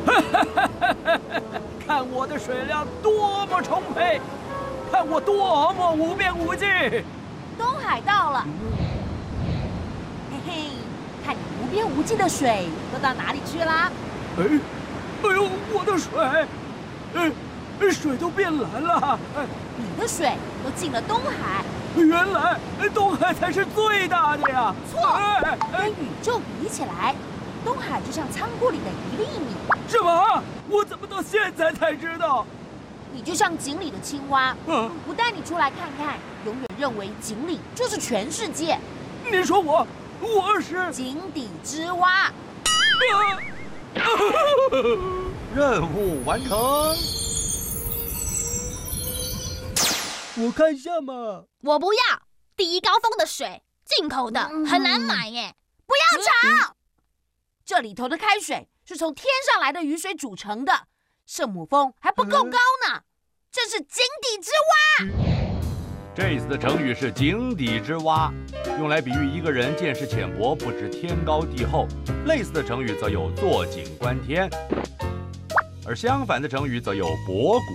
看我的水量多么充沛，看我多么无边无际。 东海到了，嘿嘿，看你无边无际的水都到哪里去啦？ 哎呦，我的水，水都变蓝了。 你的水都进了东海。 原来东海才是最大的呀！ 错，跟宇宙比起来，东海就像仓库里的1粒米。 什么？我怎么到现在才知道？ 你就像井里的青蛙，不带你出来看看，永远认为井里就是全世界。 你说我是井底之蛙。 任务完成。 我看一下嘛。 我不要，第一高峰的水，进口的很难买耶。 不要吵！这里头的开水是从天上来的雨水煮成的，圣母峰还不够高呢。这是井底之蛙。 这次的成语是井底之蛙，用来比喻一个人见识浅薄，不知天高地厚。类似的成语则有坐井观天，而相反的成语则有博古